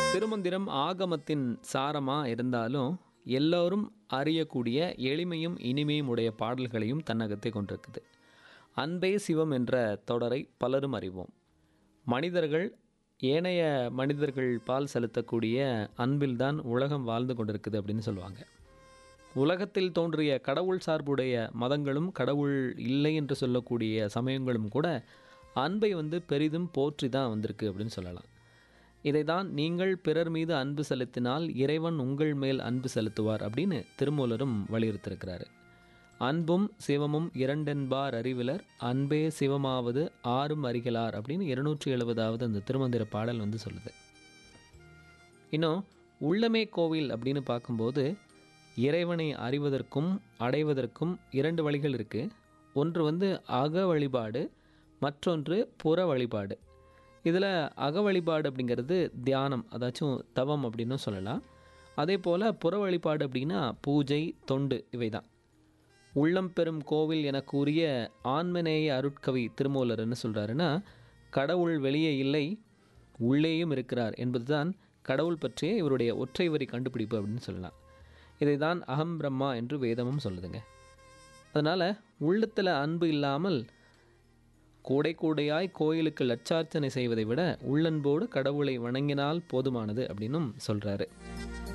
திருமந்திரம் ஆகமத்தின் சாரமாக இருந்தாலும் எல்லோரும் அறியக்கூடிய எளிமையும் இனிமையும் உடைய பாடல்களையும் தன்னகத்தை கொண்டிருக்குது. அன்பே சிவம் என்ற தொடரை பலரும் அறிவோம். மனிதர்கள் ஏனைய மனிதர்கள் பால் செலுத்தக்கூடிய அன்பில்தான் உலகம் வாழ்ந்து கொண்டிருக்குது அப்படின்னு சொல்லுவாங்க. உலகத்தில் தோன்றிய கடவுள் சார்புடைய மதங்களும் கடவுள் இல்லை என்று சொல்லக்கூடிய சமயங்களும் கூட அன்பை பெரிதும் போற்றி தான் வந்திருக்கு அப்படின்னு சொல்லலாம். இதை தான் நீங்கள் பிறர் மீது அன்பு செலுத்தினால் இறைவன் உங்கள் மேல் அன்பு செலுத்துவார் அப்படின்னு திருமூலரும் வலியுறுத்திருக்கிறாரு. அன்பும் சிவமும் இரண்டென்பார் அறிவிலர், அன்பே சிவமாவது ஆறும் அறிகளார் அப்படின்னு 270வது அந்த திருமந்திர பாடல் சொல்லுது. இன்னும் உள்ளமே கோவில் அப்படின்னு பார்க்கும்போது இறைவனை அறிவதற்கும் அடைவதற்கும் 2 வழிகள் இருக்குது. ஒன்று அக வழிபாடு, மற்றொன்று புற வழிபாடு. இதில் அக வழிபாடு அப்படிங்கிறது தியானம், அதாச்சும் தவம் அப்படின்னு சொல்லலாம். அதே போல் புற வழிபாடு அப்படின்னா பூஜை, தொண்டு, இவை தான். உள்ளம் பெறும் கோவில் என கூறிய ஆன்மநேய அருட்கவி திருமூலர் என்ன சொல்கிறாருன்னா, கடவுள் வெளியே இல்லை, உள்ளேயும் இருக்கிறார் என்பது தான் கடவுள் பற்றிய இவருடைய ஒற்றை வரி கண்டுபிடிப்பு அப்படின்னு சொல்லலாம். இதை தான் அகம் பிரம்மா என்று வேதமும் சொல்லுதுங்க. அதனால் உள்ளத்தில் அன்பு இல்லாமல் கூடை கூடையாய் கோயிலுக்கு லட்சார்ச்சனை செய்வதை விட உள்ளன்போடு கடவுளை வணங்கினால் போதுமானது அப்படின்னும் சொல்கிறாரு.